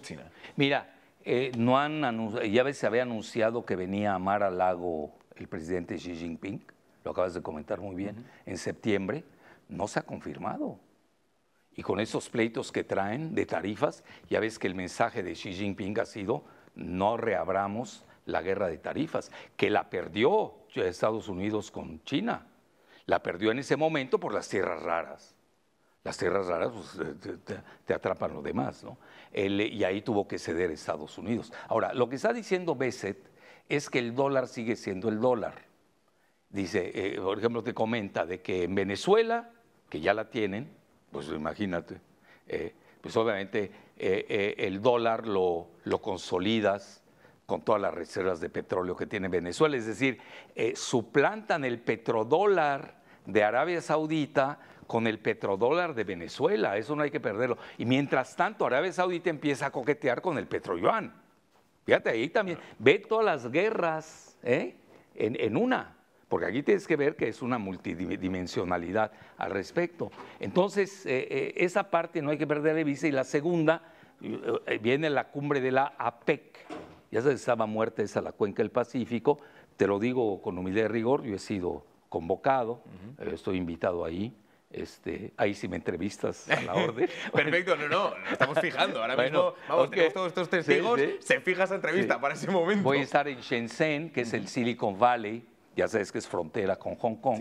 China? Mira, no ya ves, se había anunciado que venía a Mar-a-Lago el presidente Xi Jinping, lo acabas de comentar muy bien, en septiembre, no se ha confirmado. Y con esos pleitos que traen de tarifas, ya ves que el mensaje de Xi Jinping ha sido no reabramos la guerra de tarifas, que la perdió Estados Unidos con China. La perdió en ese momento por las tierras raras. Las tierras raras pues, te atrapan lo demás, ¿no? Y ahí tuvo que ceder Estados Unidos. Ahora, lo que está diciendo Bessett es que el dólar sigue siendo el dólar. Dice, por ejemplo, te comenta de que en Venezuela, que ya la tienen, pues imagínate, pues obviamente el dólar lo consolidas con todas las reservas de petróleo que tiene Venezuela, es decir, suplantan el petrodólar de Arabia Saudita con el petrodólar de Venezuela, eso no hay que perderlo. Y mientras tanto, Arabia Saudita empieza a coquetear con el petroyuan. Fíjate, ahí también, ve todas las guerras en una, porque aquí tienes que ver que es una multidimensionalidad al respecto. Entonces, esa parte no hay que perder de vista. Y la segunda, viene la cumbre de la APEC. Ya se estaba muerta esa la cuenca del Pacífico, te lo digo con humildad y rigor, yo he sido convocado, estoy invitado ahí. Ahí sí me entrevistas a la orden. Perfecto, no, lo estamos fijando. Ahora mismo, vamos, tenemos todos estos testigos, se fija esa entrevista para ese momento. Voy a estar en Shenzhen, que es el Silicon Valley, ya sabes que es frontera con Hong Kong,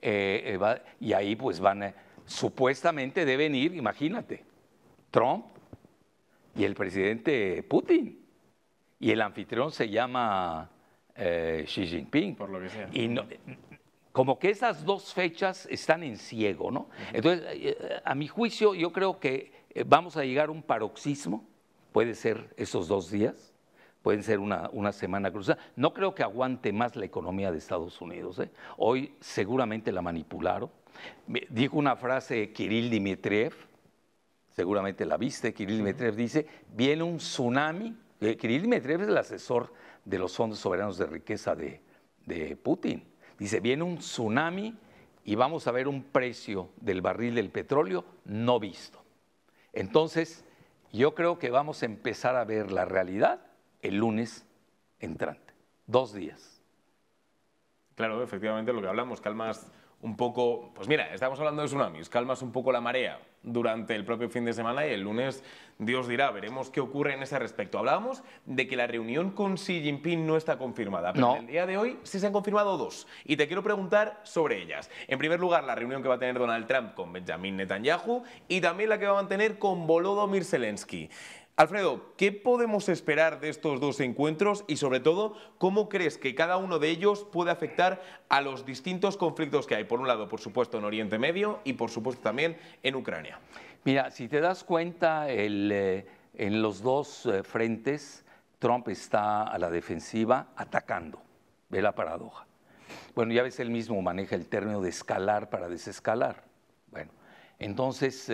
y ahí pues supuestamente deben ir, imagínate, Trump y el presidente Putin, y el anfitrión se llama Xi Jinping. Por lo que sea. Y no, como que esas dos fechas están en ciego, ¿no? Entonces, a mi juicio, yo creo que vamos a llegar a un paroxismo, puede ser esos 2 días, pueden ser una semana cruzada. No creo que aguante más la economía de Estados Unidos. Hoy seguramente la manipularon. Dijo una frase Kirill Dmitriev, seguramente la viste, Kirill Dmitriev dice, viene un tsunami. Kirill Dmitriev es el asesor de los fondos soberanos de riqueza de Putin. Dice, viene un tsunami y vamos a ver un precio del barril del petróleo no visto. Entonces, yo creo que vamos a empezar a ver la realidad el lunes entrante, 2 días. Claro, efectivamente, lo que hablamos, calmas un poco, pues mira, estamos hablando de tsunamis, calmas un poco la marea durante el propio fin de semana y el lunes Dios dirá, veremos qué ocurre en ese respecto. Hablábamos de que la reunión con Xi Jinping no está confirmada, pero en el día de hoy sí se han confirmado 2 y te quiero preguntar sobre ellas. En primer lugar, la reunión que va a tener Donald Trump con Benjamin Netanyahu y también la que va a mantener con Volodymyr Zelensky. Alfredo, ¿qué podemos esperar de estos 2 encuentros y, sobre todo, cómo crees que cada uno de ellos puede afectar a los distintos conflictos que hay? Por un lado, por supuesto, en Oriente Medio y, por supuesto, también en Ucrania. Mira, si te das cuenta, en los 2 frentes, Trump está a la defensiva atacando. Ve la paradoja. Bueno, ya ves, él mismo maneja el término de escalar para desescalar. Bueno, entonces...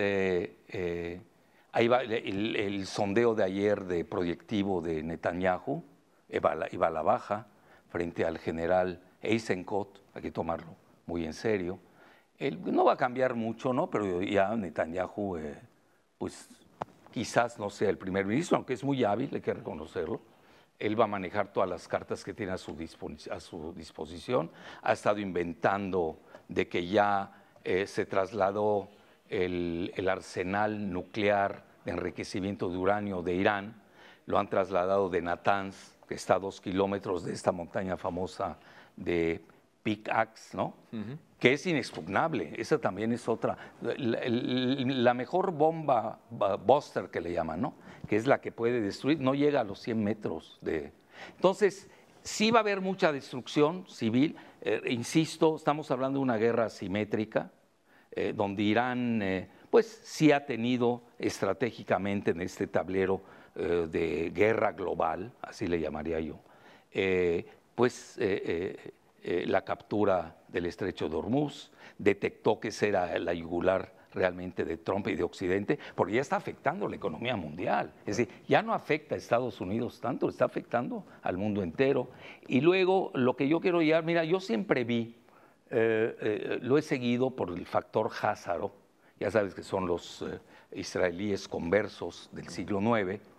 ahí va el sondeo de ayer de proyectivo de Netanyahu, iba a la baja frente al general Eisenkot, hay que tomarlo muy en serio. Él no va a cambiar mucho, ¿no? Pero ya Netanyahu, pues quizás no sea el primer ministro, aunque es muy hábil, hay que reconocerlo. Él va a manejar todas las cartas que tiene a su disposición. Ha estado inventando de que ya se trasladó el arsenal nuclear de enriquecimiento de uranio de Irán, lo han trasladado de Natanz, que está a 2 kilómetros de esta montaña famosa de Pickaxe, ¿no? Que es inexpugnable. Esa también es otra. La mejor bomba Buster que le llaman, ¿no? Que es la que puede destruir, no llega a los 100 metros de... Entonces, sí va a haber mucha destrucción civil. Insisto, estamos hablando de una guerra asimétrica, donde Irán pues sí ha tenido estratégicamente en este tablero de guerra global, así le llamaría yo, la captura del estrecho de Hormuz, detectó que esa era la yugular realmente de Trump y de Occidente, porque ya está afectando la economía mundial. Es decir, ya no afecta a Estados Unidos tanto, está afectando al mundo entero. Y luego, lo que yo quiero llegar, mira, yo siempre vi, lo he seguido por el factor Házaro, ya sabes que son los israelíes conversos del siglo IX,